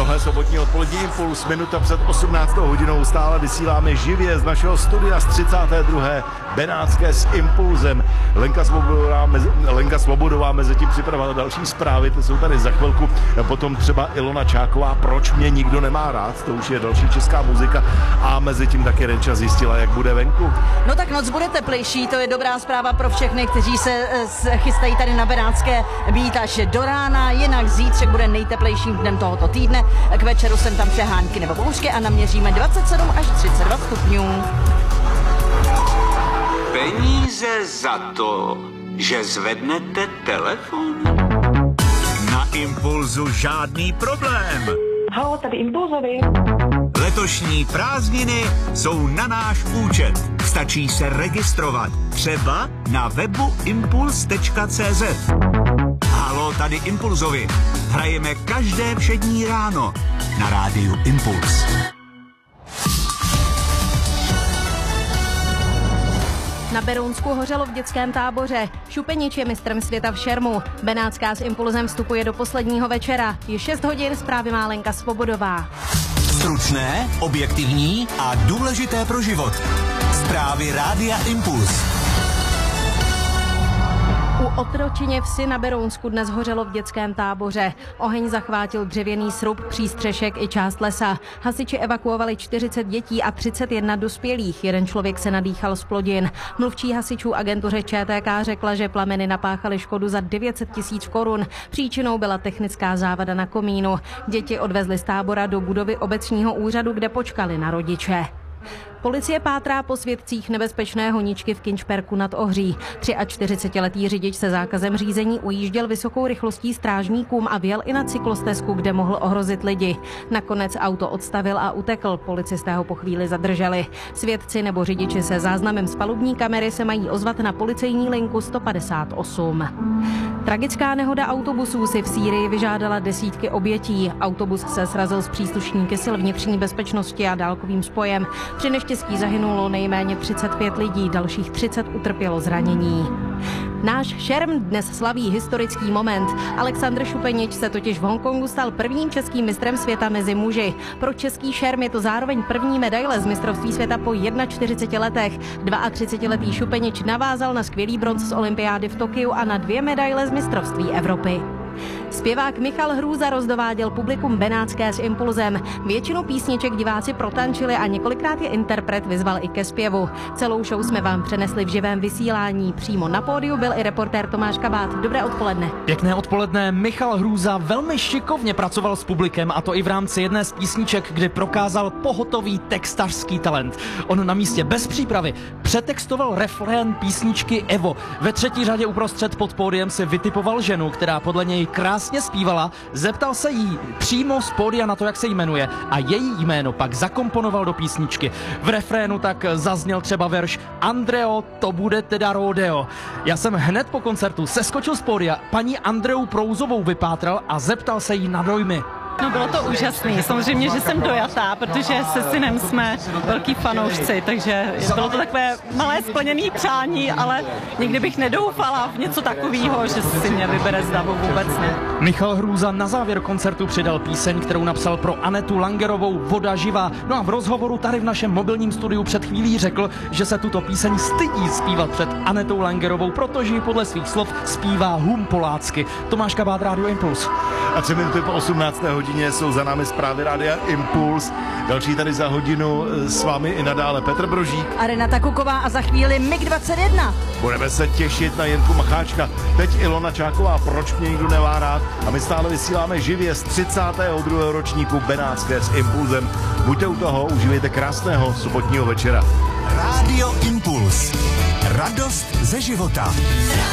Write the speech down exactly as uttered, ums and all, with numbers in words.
Tohle sobotní odpolední Impuls, minuta před osmnáctou hodinou, stále vysíláme živě z našeho studia z třicáté druhé Benátské s Impulzem. Lenka Svobodová, mezi, Lenka Svobodová mezi tím připravila další zprávy, ty jsou tady za chvilku. Potom třeba Ilona Čáková, Proč mě nikdo nemá rád, to už je další česká muzika. A mezi tím taky Renča zjistila, jak bude venku. No tak noc bude teplejší, to je dobrá zpráva pro všechny, kteří se chystají tady na Benátské být až do rána, jinak zítřek bude nejteplejším dnem tohoto týdne. K večeru sem tam přehánky nebo bouřky a naměříme dvacet sedm až třicet dva stupňů. Peníze za to, že zvednete telefon? Na Impulzu žádný problém. Halo, tady Impulzovi. Letošní prázdniny jsou na náš účet. Stačí se registrovat. Třeba na webu impuls tečka cé zet. Halo, tady Impulzovi. Hrajeme každé všední ráno na rádiu Impuls. Na Berounsku hořelo v dětském táboře. Šupenič je mistrem světa v šermu. Benátská s Impulzem vstupuje do posledního večera. Je šest hodin, zprávy má Lenka Svobodová. Stručné, objektivní a důležité pro život. Zprávy rádia Impuls. U Otročině vsi na Berounsku dnes hořelo v dětském táboře. Oheň zachvátil dřevěný srub, přístřešek i část lesa. Hasiči evakuovali čtyřicet dětí a třicet jedna dospělých. Jeden člověk se nadýchal z plodin. Mluvčí hasičů agentuře Č T K řekla, že plameny napáchaly škodu za devět set tisíc korun. Příčinou byla technická závada na komínu. Děti odvezli z tábora do budovy obecního úřadu, kde počkali na rodiče. Policie pátrá po svědcích nebezpečné honičky v Kinčperku nad Ohří. čtyřicetiletý řidič se zákazem řízení ujížděl vysokou rychlostí strážníkům a vjel i na cyklostezku, kde mohl ohrozit lidi. Nakonec auto odstavil a utekl. Policisté ho po chvíli zadrželi. Svědci nebo řidiči se záznamem z palubní kamery se mají ozvat na policejní linku sto padesát osm. Tragická nehoda autobusů si v Sýrii vyžádala desítky obětí. Autobus se srazil s příslušníky sil vnitřní bezpečnosti a dálkovým spojem. Při neštěstí zahynulo nejméně třicet pět lidí, dalších třicet utrpělo zranění. Náš šerm dnes slaví historický moment. Aleksandr Šupenič se totiž v Hongkongu stal prvním českým mistrem světa mezi muži. Pro český šerm je to zároveň první medaile z mistrovství světa po čtyřiceti jedné letech. dvaatřicetiletý Šupenič navázal na skvělý bronz z olympiády v Tokiu a na dvě medaile z mistrovství Evropy. Zpěvák Michal Hrůza rozdováděl publikum Benátské s Impulzem. Většinu písniček diváci protančili a několikrát je interpret vyzval i ke zpěvu. Celou show jsme vám přenesli v živém vysílání. Přímo na pódiu byl i reportér Tomáš Kabát. Dobré odpoledne. Pěkné odpoledne. Michal Hrůza velmi šikovně pracoval s publikem, a to i v rámci jedné z písniček, kdy prokázal pohotový textařský talent. On na místě bez přípravy přetextoval refrén písničky Evo. Ve třetí řadě uprostřed pod pódiem si vytipoval ženu, která podle něj krásně zpívala, zeptal se jí přímo z pódia na to, jak se jmenuje, a její jméno pak zakomponoval do písničky. V refrénu tak zazněl třeba verš Andreo, to bude teda rodeo. Já jsem hned po koncertu seskočil z pódia, paní Andreu Prouzovou vypátral a zeptal se jí na dojmy. No, bylo to úžasný. Samozřejmě, že jsem dojatá, protože se synem jsme velký fanoušci, takže bylo to takové malé splněné přání, ale nikdy bych nedoufala v něco takového, že si mě vybere z davu, vůbec ne. Michal Hrůza na závěr koncertu přidal píseň, kterou napsal pro Anetu Langerovou, Voda živá. No a v rozhovoru tady v našem mobilním studiu před chvílí řekl, že se tuto píseň stydí zpívat před Anetou Langerovou, protože ji podle svých slov zpívá hum polácky. Tomáš Kabát, Rádio Impuls. A tři minuty po osmnácté hodině jsou za námi zprávy Rádia Impuls. Další tady za hodinu s vámi i nadále Petr Brožík a Renata Kuková a za chvíli M I G dvacet jedna. Budeme se těšit na Jirku Macháčka. Teď Ilona Čáková, Proč mě nikdo nemá rád. A my stále vysíláme živě z třicátého druhého ročníku Benátské s Impulzem. Buďte u toho, užívejte krásného sobotního večera. Rádio Impuls. Radost ze života.